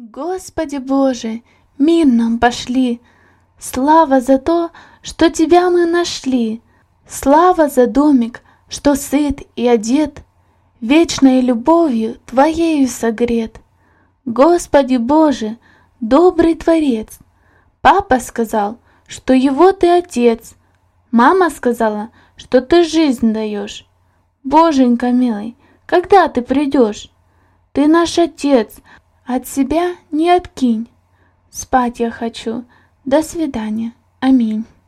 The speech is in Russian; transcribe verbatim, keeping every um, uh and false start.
Господи Боже, мир нам пошли, слава за то, что Тебя мы нашли, слава за домик, что сыт и одет, вечной любовью Твоею согрет. Господи Боже, добрый Творец, папа сказал, что его Ты отец, мама сказала, что Ты жизнь даешь. Боженька милый, когда Ты придешь? Ты наш отец, от себя не откинь. Спать я хочу. До свидания. Аминь.